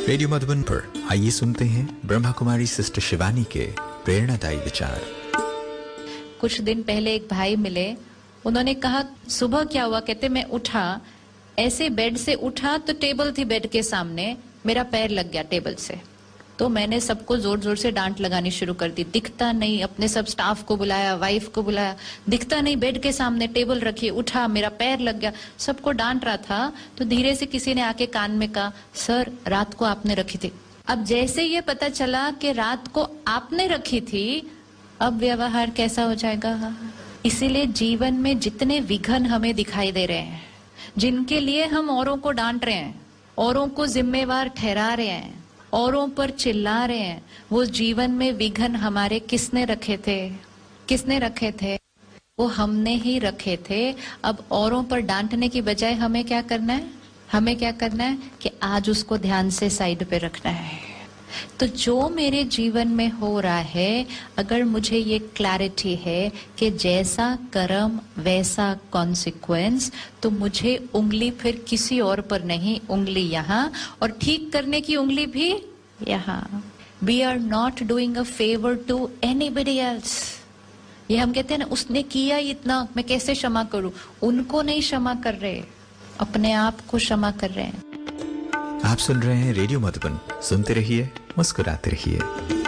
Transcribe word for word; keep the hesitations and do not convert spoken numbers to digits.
Radio Madhuban पर आइए सुनते हैं ब्रह्मा कुमारी सिस्टर शिवानी के प्रेरणादायी विचार। कुछ दिन पहले एक भाई मिले, उन्होंने कहा सुबह क्या हुआ, कहते मैं उठा, ऐसे बेड से उठा तो टेबल थी बेड के सामने, मेरा पैर लग गया टेबल से। तो मैंने सबको जोर जोर से डांट लगानी शुरू कर दी, दिखता नहीं, अपने सब स्टाफ को बुलाया, वाइफ को बुलाया, दिखता नहीं, बेड के सामने टेबल रखी, उठा, मेरा पैर लग गया, सबको डांट रहा था। तो धीरे से किसी ने आके कान में कहा, सर रात को आपने रखी थी। अब जैसे ये पता चला कि रात को आपने रखी थी, अब व्यवहार कैसा हो जाएगा। इसीलिए जीवन में जितने विघ्न हमें दिखाई दे रहे हैं, जिनके लिए हम औरों को डांट रहे हैं, औरों को जिम्मेवार ठहरा रहे हैं, औरों पर चिल्ला रहे हैं, वो जीवन में विघ्न हमारे किसने रखे थे? किसने रखे थे? वो हमने ही रखे थे। अब औरों पर डांटने की बजाय हमें क्या करना है? हमें क्या करना है कि आज उसको ध्यान से साइड पे रखना है। तो जो मेरे जीवन में हो रहा है, अगर मुझे ये क्लैरिटी है कि जैसा कर्म वैसा कॉन्सिक्वेंस, तो मुझे उंगली फिर किसी और पर नहीं, उंगली यहाँ, और ठीक करने की उंगली भी यहाँ। We are not doing a favour to anybody else. ये हम कहते हैं ना, उसने किया इतना, मैं कैसे क्षमा करूं? उनको नहीं क्षमा कर रहे, अपने आप को क्षमा कर रहे हैं। आप सुन रहे हैं रेडियो मधुबन, सुनते रहिए, मुस्कुराते रहिए।